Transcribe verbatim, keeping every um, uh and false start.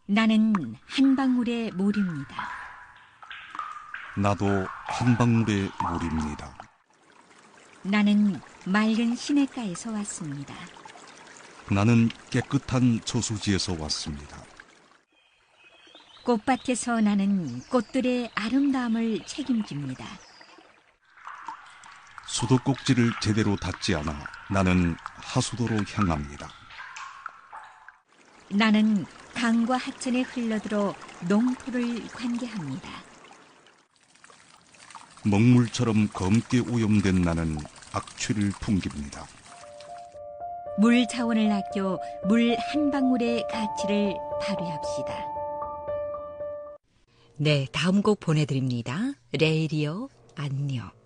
나는 한 방울의 물입니다. 나도 한 방울의 물입니다. 나는 맑은 시냇가에서 왔습니다. 나는 깨끗한 저수지에서 왔습니다. 꽃밭에서 나는 꽃들의 아름다움을 책임집니다. 수도꼭지를 제대로 닫지 않아 나는 하수도로 향합니다. 나는 강과 하천에 흘러들어 농토를 관계합니다. 먹물처럼 검게 오염된 나는 악취를 풍깁니다. 물 자원을 아껴 물 한 방울의 가치를 발휘합시다. 네, 다음 곡 보내드립니다. 레이디오 안녕.